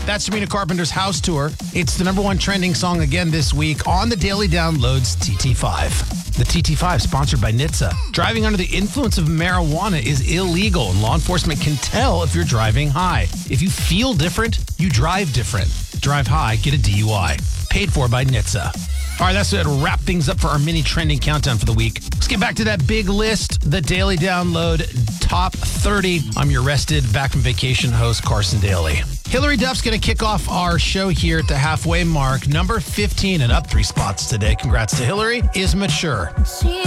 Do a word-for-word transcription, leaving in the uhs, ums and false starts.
That's Sabrina Carpenter's House Tour. It's the number one trending song again this week on the Daily Downloads T T five. The T T five, sponsored by N H T S A. Driving under the influence of marijuana is illegal, and law enforcement can tell if you're driving high. If you feel different, you drive different. Drive high, get a D U I. Paid for by N H T S A. All right, that's it. Wrap things up for our mini trending countdown for the week. Let's get back to that big list, the Daily Download Top thirty. I'm your rested, back from vacation host, Carson Daly. Hillary Duff's going to kick off our show here at the halfway mark. Number fifteen and up three spots today. Congrats to Hillary. Is Mature.